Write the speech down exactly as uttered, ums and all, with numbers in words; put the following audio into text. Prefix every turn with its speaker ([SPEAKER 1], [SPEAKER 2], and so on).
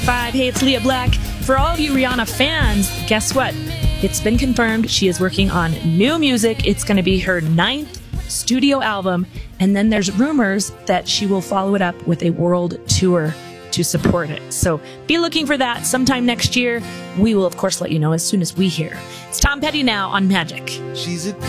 [SPEAKER 1] Five. Hey, it's Leah Black. For all of you Rihanna fans, guess what? It's been confirmed she is working on new music. It's going to be her ninth studio album. And then there's rumors that she will follow it up with a world tour to support it. So be looking for that sometime next year. We will, of course, let you know as soon as we hear. It's Tom Petty now on Magic.
[SPEAKER 2] She's a